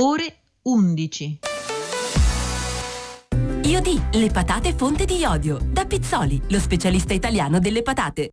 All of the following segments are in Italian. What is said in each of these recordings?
ore 11. Iodi, le patate fonte di iodio. Da Pizzoli, lo specialista italiano delle patate.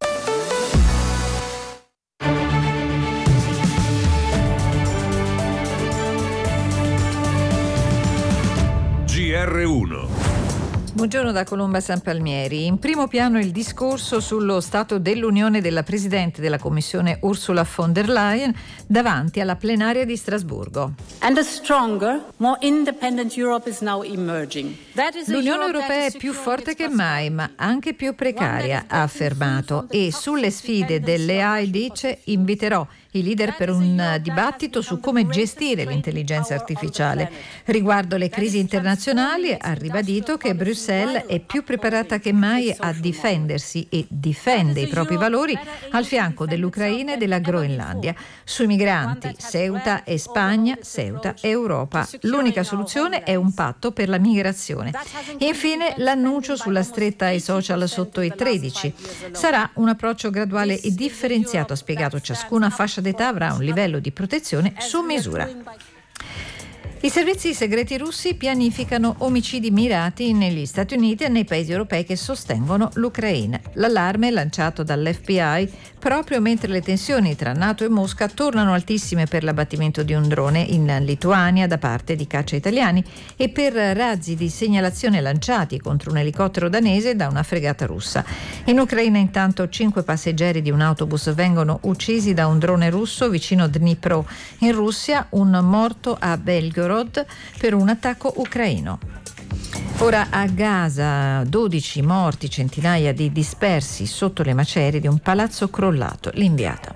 GR1. Buongiorno da Colomba San Palmieri. In primo piano il discorso sullo Stato dell'Unione della Presidente della Commissione Ursula von der Leyen davanti alla plenaria di Strasburgo. And a stronger, more independent Europe is now emerging. L'Unione Europea è più forte che mai, ma anche più precaria, ha affermato, e sulle sfide delle AI dice: inviterò i leader per un dibattito su come gestire l'intelligenza artificiale. Riguardo le crisi internazionali ha ribadito che Bruxelles è più preparata che mai a difendersi e difende i propri valori al fianco dell'Ucraina e della Groenlandia. Sui migranti, Ceuta e Spagna, Ceuta e Europa. L'unica soluzione è un patto per la migrazione. Infine l'annuncio sulla stretta ai social sotto i 13. Sarà un approccio graduale e differenziato, ha spiegato. Ciascuna fascia d'età avrà un livello di protezione su misura. I servizi segreti russi pianificano omicidi mirati negli Stati Uniti e nei paesi europei che sostengono l'Ucraina. L'allarme lanciato dall'FBI proprio mentre le tensioni tra NATO e Mosca tornano altissime per l'abbattimento di un drone in Lituania da parte di caccia italiani e per razzi di segnalazione lanciati contro un elicottero danese da una fregata russa. In Ucraina intanto 5 passeggeri di un autobus vengono uccisi da un drone russo vicino Dnipro. In Russia un morto a Belgorod per un attacco ucraino. Ora a Gaza, 12 morti, centinaia di dispersi sotto le macerie di un palazzo crollato. L'inviata.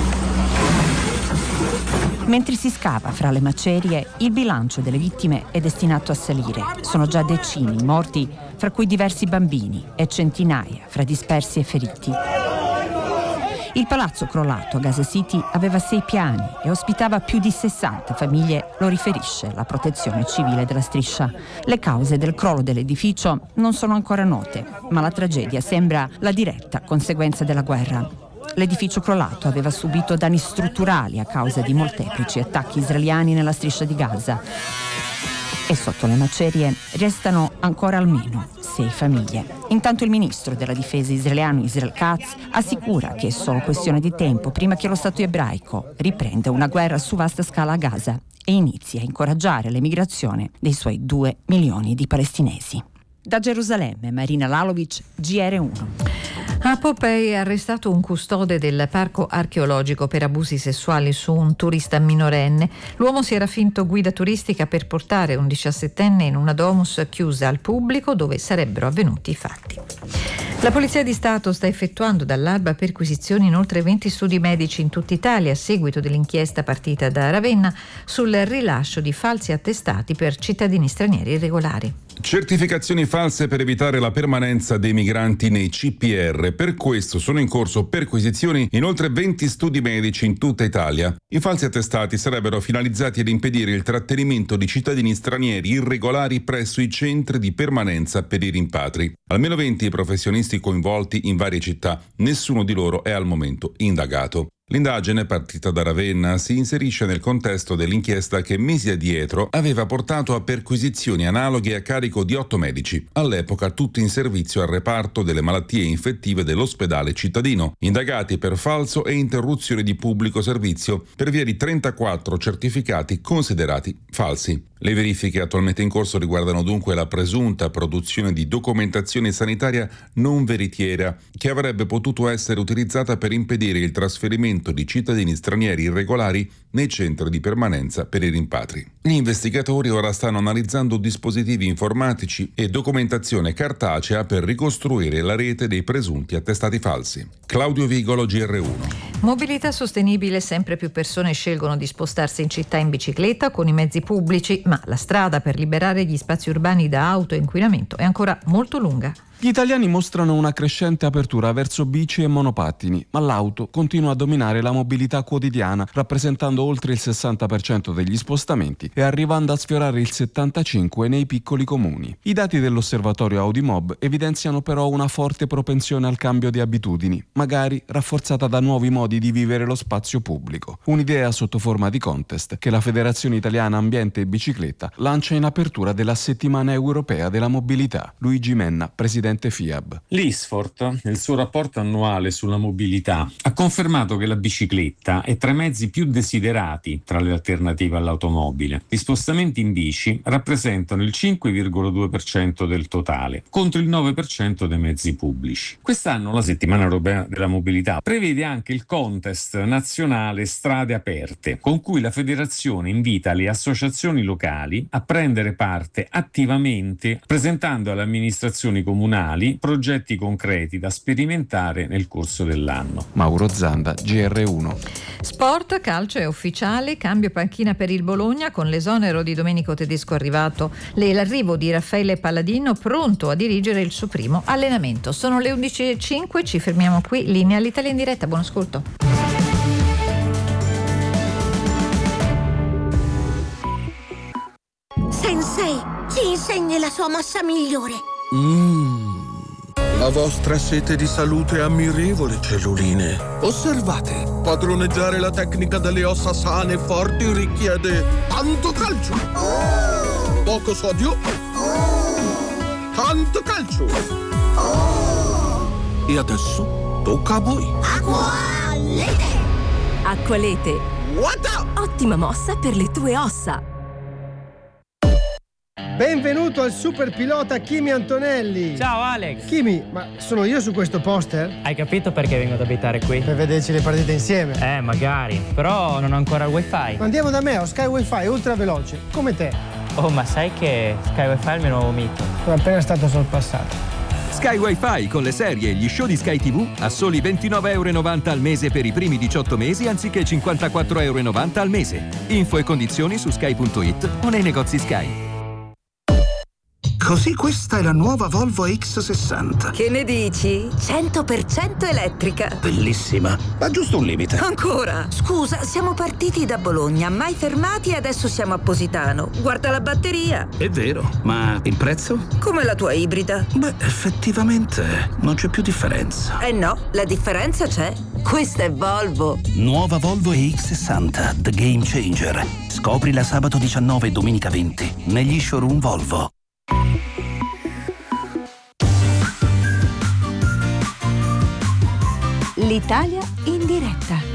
Mentre si scava fra le macerie, il bilancio delle vittime è destinato a salire. Sono già decine i morti, fra cui diversi bambini, e centinaia fra dispersi e feriti. Il palazzo crollato a Gaza City aveva 6 piani e ospitava più di 60 famiglie, lo riferisce la protezione civile della striscia. Le cause del crollo dell'edificio non sono ancora note, ma la tragedia sembra la diretta conseguenza della guerra. L'edificio crollato aveva subito danni strutturali a causa di molteplici attacchi israeliani nella striscia di Gaza. E sotto le macerie restano ancora almeno 6 famiglie. Intanto il ministro della difesa israeliano Israel Katz assicura che è solo questione di tempo prima che lo Stato ebraico riprenda una guerra su vasta scala a Gaza e inizi a incoraggiare l'emigrazione dei suoi 2 milioni di palestinesi. Da Gerusalemme, Marina Lalovic, GR1. A Pompei è arrestato un custode del parco archeologico per abusi sessuali su un turista minorenne. L'uomo si era finto guida turistica per portare un 17enne in una domus chiusa al pubblico dove sarebbero avvenuti i fatti. La Polizia di Stato sta effettuando dall'alba perquisizioni in oltre 20 studi medici in tutta Italia a seguito dell'inchiesta partita da Ravenna sul rilascio di falsi attestati per cittadini stranieri irregolari. Certificazioni false per evitare la permanenza dei migranti nei CPR. Per questo sono in corso perquisizioni in oltre 20 studi medici in tutta Italia. I falsi attestati sarebbero finalizzati ad impedire il trattenimento di cittadini stranieri irregolari presso i centri di permanenza per i rimpatri. Almeno 20 i professionisti coinvolti in varie città. Nessuno di loro è al momento indagato. L'indagine, partita da Ravenna, si inserisce nel contesto dell'inchiesta che mesi addietro aveva portato a perquisizioni analoghe a carico di 8 medici, all'epoca tutti in servizio al reparto delle malattie infettive dell'ospedale cittadino, indagati per falso e interruzione di pubblico servizio per via di 34 certificati considerati falsi. Le verifiche attualmente in corso riguardano dunque la presunta produzione di documentazione sanitaria non veritiera che avrebbe potuto essere utilizzata per impedire il trasferimento di cittadini stranieri irregolari nei centri di permanenza per i rimpatri. Gli investigatori ora stanno analizzando dispositivi informatici e documentazione cartacea per ricostruire la rete dei presunti attestati falsi. Claudio Vigolo, GR1. Mobilità sostenibile, sempre più persone scelgono di spostarsi in città in bicicletta con i mezzi pubblici, ma la strada per liberare gli spazi urbani da auto e inquinamento è ancora molto lunga. Gli italiani mostrano una crescente apertura verso bici e monopattini, ma l'auto continua a dominare la mobilità quotidiana, rappresentando oltre il 60% degli spostamenti e arrivando a sfiorare il 75% nei piccoli comuni. I dati dell'osservatorio Audimob evidenziano però una forte propensione al cambio di abitudini, magari rafforzata da nuovi modi di vivere lo spazio pubblico. Un'idea sotto forma di contest che la Federazione Italiana Ambiente e Bicicletta lancia in apertura della Settimana Europea della Mobilità. Luigi Menna, presidente FIAB. L'Isfort, nel suo rapporto annuale sulla mobilità, ha confermato che la bicicletta è tra i mezzi più desiderati tra le alternative all'automobile. Gli spostamenti in bici rappresentano il 5,2% del totale, contro il 9% dei mezzi pubblici. Quest'anno la Settimana Europea della Mobilità prevede anche il contest nazionale Strade Aperte, con cui la federazione invita le associazioni locali a prendere parte attivamente, presentando alle amministrazioni comunali progetti concreti da sperimentare nel corso dell'anno. Mauro Zanda, GR1. Sport, calcio è ufficiale, cambio panchina per il Bologna con l'esonero di Domenico Tedesco arrivato, l'arrivo di Raffaele Palladino pronto a dirigere il suo primo allenamento. Sono le 11:05, ci fermiamo qui, linea all'Italia in diretta, buon ascolto. Sensei, ci insegni la sua mossa migliore. La vostra sete di salute è ammirevole, celluline. Osservate, padroneggiare la tecnica delle ossa sane e forti richiede tanto calcio, poco sodio, tanto calcio. E adesso tocca a voi. Acqualete! Acqualete. What? Ottima mossa per le tue ossa. Benvenuto al super pilota Kimi Antonelli. Ciao Alex. Kimi, ma sono io su questo poster? Hai capito perché vengo ad abitare qui? Per vederci le partite insieme. Magari, però non ho ancora il wifi. Andiamo da me, ho Sky Wi-Fi ultra veloce, come te. Oh, ma sai che Sky Wi-Fi è il mio nuovo mito? Sono appena stato sorpassato. Sky Wi-Fi con le serie e gli show di Sky TV a soli €29,90 al mese per i primi 18 mesi anziché €54,90 al mese. Info e condizioni su sky.it o nei negozi Sky. Così questa è la nuova Volvo X60. Che ne dici? 100% elettrica. Bellissima, ma giusto un limite. Ancora? Scusa, siamo partiti da Bologna, mai fermati e adesso siamo a Positano. Guarda la batteria. È vero, ma il prezzo? Come la tua ibrida. Beh, effettivamente non c'è più differenza. Eh no, la differenza c'è. Questa è Volvo. Nuova Volvo EX60, The Game Changer. Scoprila sabato 19 e domenica 20 negli showroom Volvo. L'Italia in diretta.